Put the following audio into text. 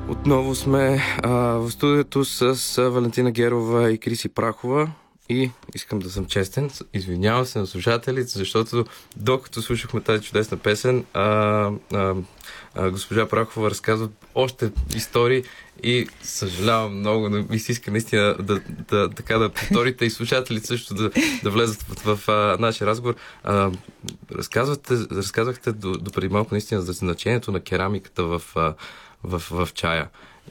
Отново сме в студиото с Валентина Герова и Криси Прахова и искам да съм честен, извинявам се на слушателите, защото докато слушахме тази чудесна песен, госпожа Прахова разказва още истории и съжалявам много, но ми се иска наистина да повторите и слушателите също да влезат в нашия разговор. Разказвахте до преди малко наистина за значението на керамиката в чая.